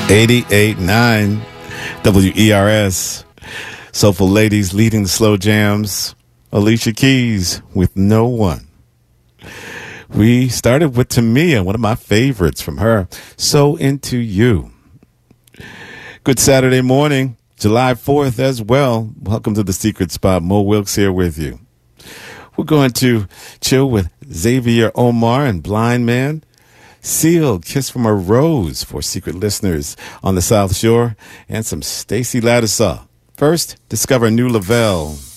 88.9 WERS. Soulful Ladies leading the slow jams. Alicia Keys with No One. We started with Tamia, one of my favorites from her. So Into You. Good Saturday morning, July 4th as well. Welcome to the Secret Spot. Mo Wilkes here with you. We're going to chill with Xavier Omar and Blind Man. Seal, Kiss from a Rose for secret listeners on the South Shore, and some Stacey Lattisaw. First, discover New Lavelle.